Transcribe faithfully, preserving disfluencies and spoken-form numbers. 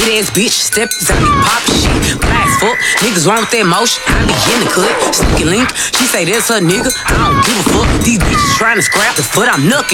ass bitch, step inside me, pop shit. Blast fuck, niggas wrong with that motion. I be in the cut, sneaky link. She say that's her nigga, I don't give a fuck. These bitches trying to scrap the foot I'm knucking.